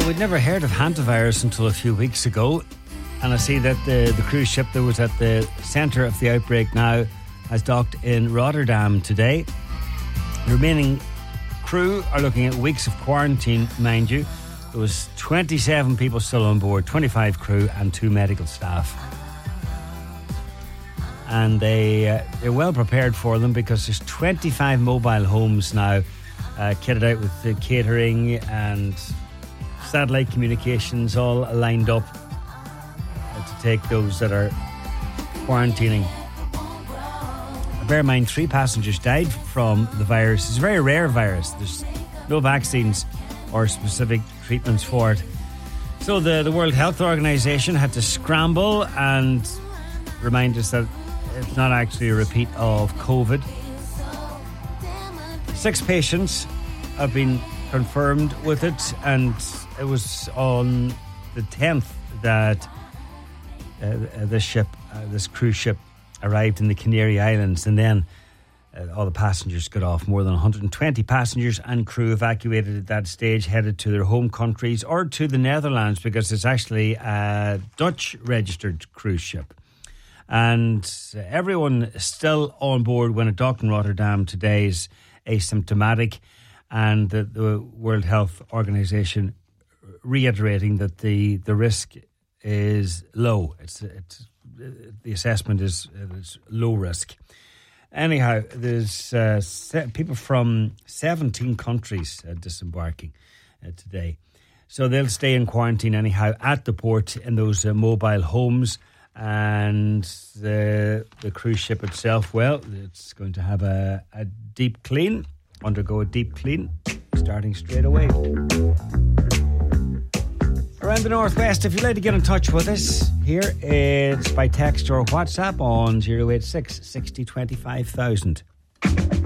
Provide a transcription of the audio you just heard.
we'd never heard of hantavirus until a few weeks ago, and I see that the cruise ship that was at the centre of the outbreak now has docked in Rotterdam today. The remaining crew are looking at weeks of quarantine, mind you. There was 27 people still on board, 25 crew and 2 medical staff. And they're well prepared for them because there's 25 mobile homes now kitted out with the catering and satellite communications all lined up to take those that are quarantining. Bear in mind, 3 passengers died from the virus. It's a very rare virus. There's no vaccines or specific treatments for it. So the World Health Organization had to scramble and remind us that it's not actually a repeat of COVID. 6 patients have been confirmed with it, and it was on the 10th that this cruise ship arrived in the Canary Islands, and then all the passengers got off. More than 120 passengers and crew evacuated at that stage, headed to their home countries or to the Netherlands, because it's actually a Dutch registered cruise ship. And everyone still on board when it docked in Rotterdam today is asymptomatic, and the World Health Organization reiterating that the risk is low. It's the assessment is low risk. Anyhow, there's people from 17 countries disembarking today. So they'll stay in quarantine anyhow at the port in those mobile homes. And the cruise ship itself, well, it's going to have a deep clean, undergo a deep clean, starting straight away. Around the Northwest, if you'd like to get in touch with us here, it's by text or WhatsApp on 086 60 25 000.